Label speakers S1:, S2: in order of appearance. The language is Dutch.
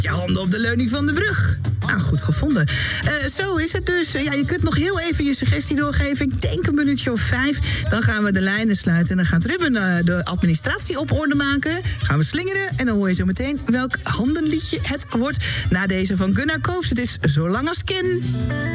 S1: Je handen op de leuning van de brug. Nou, goed gevonden. Zo is het dus. Ja, je kunt nog heel even je suggestie doorgeven. Ik denk een minuutje of 5. Dan gaan we de lijnen sluiten. En dan gaat Ruben de administratie op orde maken. Gaan we slingeren. En dan hoor je zo meteen welk handenliedje het wordt. Na deze van Gunnar Koops. Het is Zolang als Kin.